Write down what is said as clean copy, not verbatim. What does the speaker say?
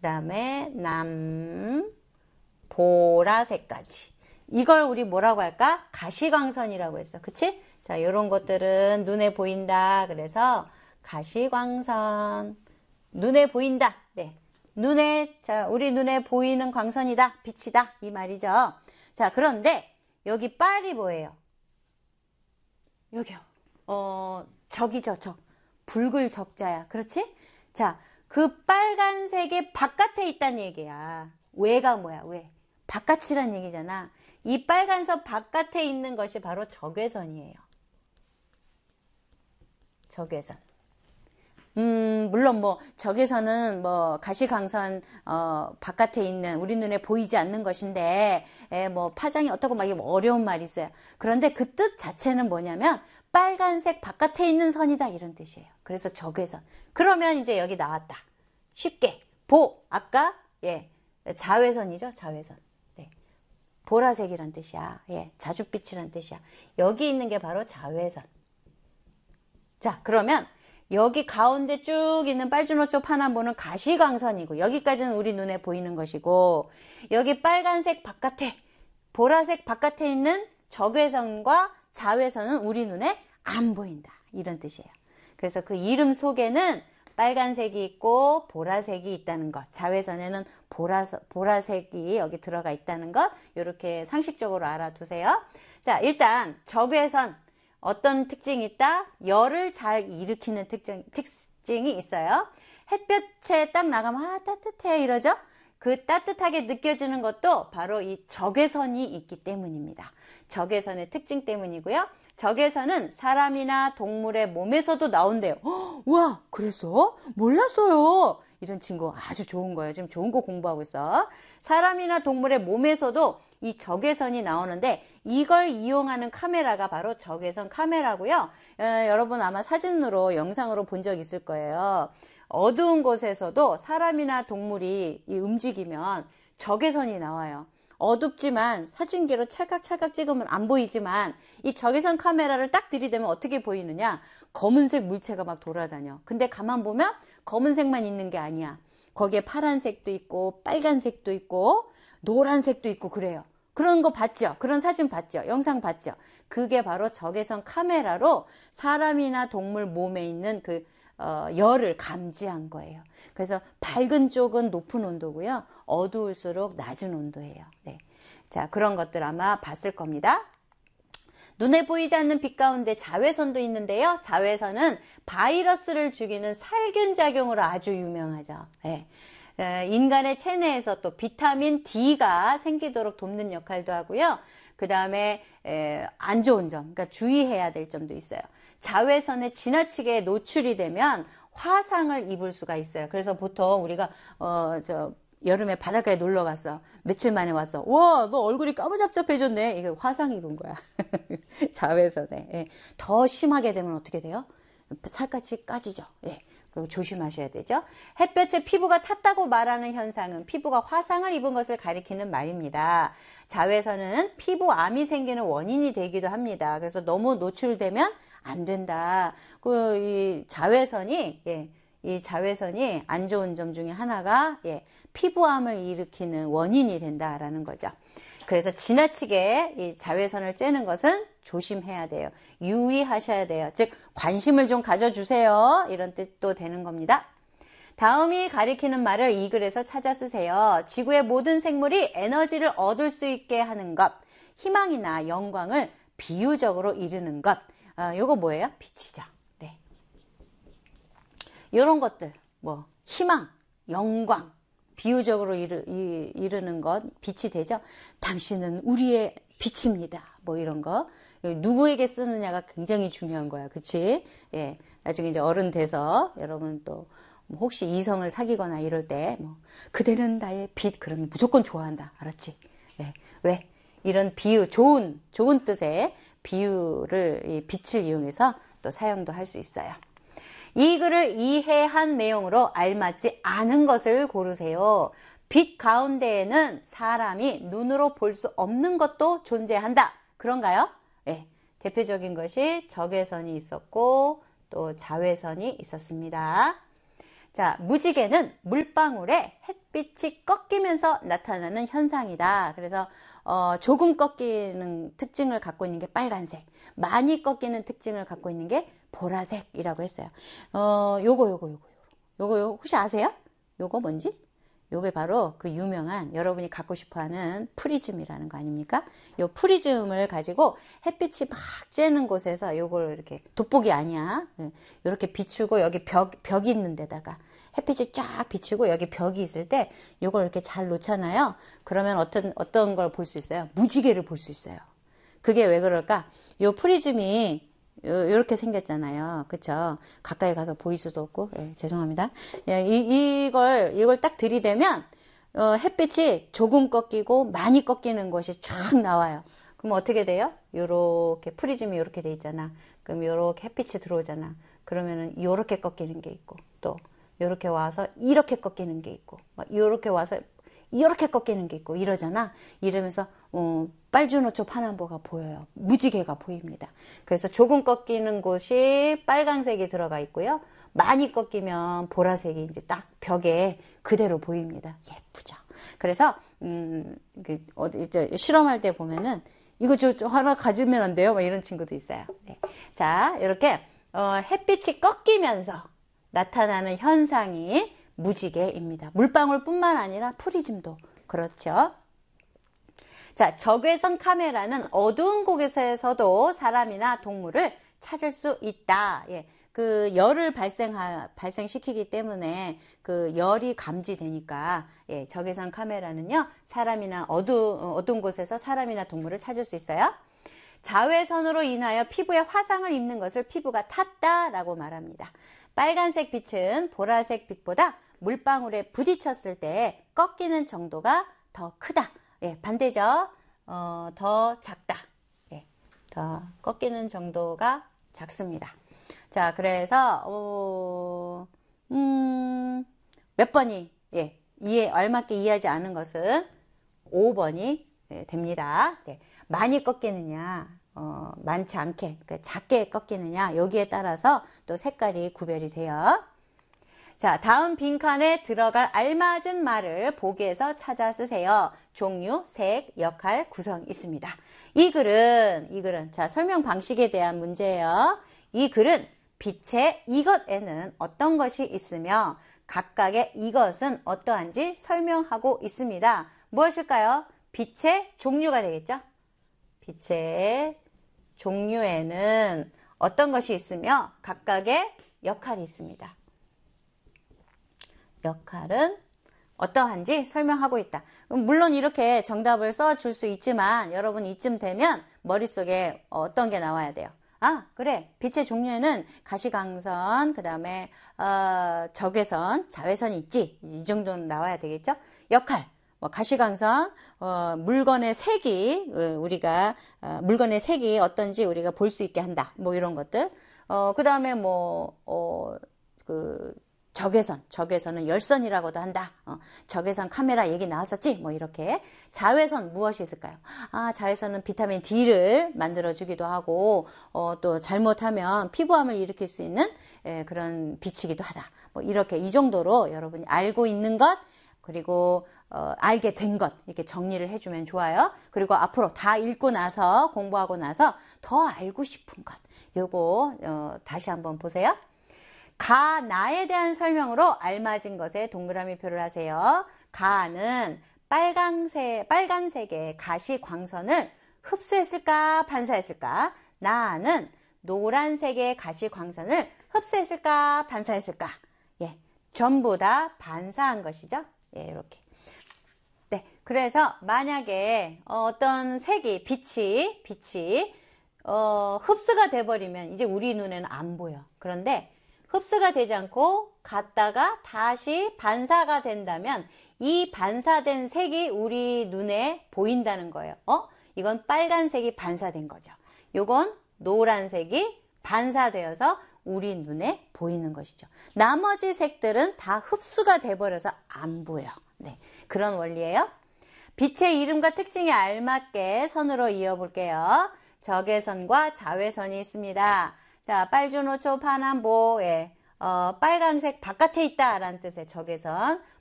그 다음에 보라색까지. 이걸 우리 뭐라고 할까? 가시광선이라고 했어. 그치? 자, 요런 것들은 눈에 보인다. 그래서 가시광선. 눈에 보인다. 네. 자, 우리 눈에 보이는 광선이다. 빛이다. 이 말이죠. 자, 그런데 여기 빨이 뭐예요? 여기요. 적이죠, 적. 붉을 적자야. 그렇지? 자, 그 빨간색의 바깥에 있다는 얘기야. 왜가 뭐야? 왜? 바깥이란 얘기잖아. 이 빨간선 바깥에 있는 것이 바로 적외선이에요. 적외선. 물론 뭐 적외선은 뭐 가시광선 바깥에 있는 우리 눈에 보이지 않는 것인데 뭐 파장이 어떻고 막 어려운 말이 있어요. 그런데 그 뜻 자체는 뭐냐면 빨간색 바깥에 있는 선이다 이런 뜻이에요. 그래서 적외선. 그러면 이제 여기 나왔다. 쉽게 아까 자외선이죠. 자외선. 네. 보라색이란 뜻이야. 자줏빛이란 뜻이야. 여기 있는 게 바로 자외선. 자, 그러면 여기 가운데 쭉 있는 빨주노초 파남보는 가시광선이고 여기까지는 우리 눈에 보이는 것이고 여기 빨간색 바깥에 보라색 바깥에 있는 적외선과 자외선은 우리 눈에 안 보인다 이런 뜻이에요. 그래서 그 이름 속에는 빨간색이 있고 보라색이 있다는 것, 자외선에는 보라색이 여기 들어가 있다는 것 이렇게 상식적으로 알아두세요. 자, 일단 적외선 어떤 특징이 있다? 열을 잘 일으키는 특징이 있어요. 햇볕에 딱 나가면 따뜻해 이러죠? 그 따뜻하게 느껴지는 것도 바로 이 적외선이 있기 때문입니다. 적외선의 특징 때문이고요. 적외선은 사람이나 동물의 몸에서도 나온대요. 우와, 그랬어? 몰랐어요. 이런 친구 아주 좋은 거예요. 지금 좋은 거 공부하고 있어. 사람이나 동물의 몸에서도 이 적외선이 나오는데 이걸 이용하는 카메라가 바로 적외선 카메라고요. 여러분 아마 사진으로 영상으로 본 적 있을 거예요. 어두운 곳에서도 사람이나 동물이 움직이면 적외선이 나와요. 어둡지만 사진기로 찰칵찰칵 찍으면 안 보이지만 이 적외선 카메라를 딱 들이대면 어떻게 보이느냐? 검은색 물체가 막 돌아다녀. 근데 가만 보면 검은색만 있는 게 아니야. 거기에 파란색도 있고 빨간색도 있고 노란색도 있고 그래요. 그런 거 봤죠? 그런 사진 봤죠? 영상 봤죠? 그게 바로 적외선 카메라로 사람이나 동물 몸에 있는 그 열을 감지한 거예요. 그래서 밝은 쪽은 높은 온도고요. 어두울수록 낮은 온도예요. 네. 자, 그런 것들 아마 봤을 겁니다. 눈에 보이지 않는 빛 가운데 자외선도 있는데요. 자외선은 바이러스를 죽이는 살균 작용으로 아주 유명하죠. 네. 인간의 체내에서 또 비타민 D가 생기도록 돕는 역할도 하고요. 그 다음에 안 좋은 점, 그러니까 주의해야 될 점도 있어요. 자외선에 지나치게 노출이 되면 화상을 입을 수가 있어요. 그래서 보통 우리가 여름에 바닷가에 놀러 갔어. 며칠 만에 왔어. 와, 너 얼굴이 까무잡잡해졌네. 이게 화상 입은 거야. 자외선에. 더 심하게 되면 어떻게 돼요? 살갗이 까지죠. 그거 조심하셔야 되죠. 햇볕에 피부가 탔다고 말하는 현상은 피부가 화상을 입은 것을 가리키는 말입니다. 자외선은 피부암이 생기는 원인이 되기도 합니다. 그래서 너무 노출되면 안 된다. 이 자외선이 안 좋은 점 중에 하나가 피부암을 일으키는 원인이 된다라는 거죠. 그래서 지나치게 이 자외선을 쬐는 것은 조심해야 돼요. 유의하셔야 돼요. 즉 관심을 좀 가져주세요. 이런 뜻도 되는 겁니다. 다음이 가리키는 말을 이 글에서 찾아 쓰세요. 지구의 모든 생물이 에너지를 얻을 수 있게 하는 것, 희망이나 영광을 비유적으로 이루는 것. 요거 뭐예요? 빛이죠. 네. 요런 것들, 희망, 영광, 비유적으로 이르는 것, 빛이 되죠. 당신은 우리의 빛입니다. 이런 거. 누구에게 쓰느냐가 굉장히 중요한 거야. 그치? 나중에 이제 어른 돼서 여러분 또 혹시 이성을 사귀거나 이럴 때 그대는 나의 빛 그러면 무조건 좋아한다. 알았지? 왜? 이런 비유, 좋은 뜻의 비유를 이 빛을 이용해서 또 사용도 할 수 있어요. 이 글을 이해한 내용으로 알맞지 않은 것을 고르세요. 빛 가운데에는 사람이 눈으로 볼 수 없는 것도 존재한다. 그런가요? 대표적인 것이 적외선이 있었고 또 자외선이 있었습니다. 자, 무지개는 물방울에 햇빛이 꺾이면서 나타나는 현상이다. 그래서 조금 꺾이는 특징을 갖고 있는 게 빨간색, 많이 꺾이는 특징을 갖고 있는 게 보라색이라고 했어요. 요거 혹시 아세요? 요거 뭔지? 요게 바로 그 유명한 여러분이 갖고 싶어하는 프리즘이라는 거 아닙니까? 요 프리즘을 가지고 햇빛이 막 쬐는 곳에서 요걸 이렇게 돋보기 아니야. 이렇게 비추고 여기 벽이 있는 데다가 햇빛이 쫙 비추고 여기 벽이 있을 때 요걸 이렇게 잘 놓잖아요. 그러면 어떤 걸 볼 수 있어요? 무지개를 볼 수 있어요. 그게 왜 그럴까? 요 프리즘이 요렇게 생겼잖아요. 그쵸? 가까이 가서 보일 수도 없고, 예, 죄송합니다. 예, 이걸 딱 들이대면, 햇빛이 조금 꺾이고 많이 꺾이는 것이 쫙 나와요. 그럼 어떻게 돼요? 요렇게, 프리즘이 요렇게 돼 있잖아. 그럼 요렇게 햇빛이 들어오잖아. 그러면은 요렇게 꺾이는 게 있고, 또, 요렇게 와서 이렇게 꺾이는 게 있고, 요렇게 와서 이렇게 꺾이는 게 있고 이러잖아. 이러면서 빨주노초 파남보가 보여요. 무지개가 보입니다. 그래서 조금 꺾이는 곳이 빨간색이 들어가 있고요. 많이 꺾이면 보라색이 이제 딱 벽에 그대로 보입니다. 예쁘죠. 그래서 실험할 때 보면은 이거 저 하나 가지면 안 돼요? 막 이런 친구도 있어요. 네. 자, 이렇게 햇빛이 꺾이면서 나타나는 현상이 무지개입니다. 물방울뿐만 아니라 프리즘도 그렇죠. 자, 적외선 카메라는 어두운 곳에서도 사람이나 동물을 찾을 수 있다. 예, 그 열을 발생시키기 때문에 그 열이 감지되니까 예, 적외선 카메라는요 사람이나 어두운 곳에서 사람이나 동물을 찾을 수 있어요. 자외선으로 인하여 피부에 화상을 입는 것을 피부가 탔다라고 말합니다. 빨간색 빛은 보라색 빛보다 물방울에 부딪혔을 때 꺾이는 정도가 더 크다. 예, 반대죠. 더 작다. 예, 더 꺾이는 정도가 작습니다. 자, 그래서 몇 번이 예, 알맞게 이해하지 않은 것은 5번이 예, 됩니다. 네, 많이 꺾이느냐, 많지 않게, 그러니까 작게 꺾이느냐, 여기에 따라서 또 색깔이 구별이 돼요. 자, 다음 빈칸에 들어갈 알맞은 말을 보기에서 찾아 쓰세요. 종류, 색, 역할, 구성 있습니다. 이 글은 자, 설명 방식에 대한 문제예요. 이 글은 빛의 이것에는 어떤 것이 있으며 각각의 이것은 어떠한지 설명하고 있습니다. 무엇일까요? 빛의 종류가 되겠죠? 빛의 종류에는 어떤 것이 있으며 각각의 역할이 있습니다. 역할은 어떠한지 설명하고 있다. 물론 이렇게 정답을 써줄 수 있지만 여러분 이쯤 되면 머릿속에 어떤 게 나와야 돼요? 아, 그래. 빛의 종류에는 가시광선, 그 다음에 적외선, 자외선이 있지. 이 정도는 나와야 되겠죠? 역할. 가시광선, 물건의 색이 물건의 색이 어떤지 우리가 볼 수 있게 한다. 뭐 이런 것들. 그 다음에 적외선은 열선이라고도 한다. 적외선 카메라 얘기 나왔었지? 뭐 이렇게. 자외선 무엇이 있을까요? 아, 자외선은 비타민 D를 만들어주기도 하고, 또 잘못하면 피부암을 일으킬 수 있는 그런 빛이기도 하다. 뭐 이렇게 이 정도로 여러분이 알고 있는 것, 그리고 알게 된 것 이렇게 정리를 해주면 좋아요. 그리고 앞으로 다 읽고 나서 공부하고 나서 더 알고 싶은 것 요거 다시 한번 보세요. 가나에 대한 설명으로 알맞은 것에 동그라미 표를 하세요. 가는 빨간색의 가시광선을 흡수했을까 반사했을까? 나는 노란색의 가시광선을 흡수했을까 반사했을까? 예, 전부 다 반사한 것이죠. 예, 이렇게. 네, 그래서 만약에 어떤 색이 빛이 흡수가 돼버리면 이제 우리 눈에는 안 보여. 그런데 흡수가 되지 않고 갔다가 다시 반사가 된다면 이 반사된 색이 우리 눈에 보인다는 거예요. 이건 빨간색이 반사된 거죠. 요건 노란색이 반사되어서 우리 눈에 보이는 것이죠. 나머지 색들은 다 흡수가 돼버려서 안 보여. 네, 그런 원리예요. 빛의 이름과 특징에 알맞게 선으로 이어볼게요. 적외선과 자외선이 있습니다. 자, 빨주노초 파남보, 빨간색 바깥에 있다 라는 뜻의 적외선,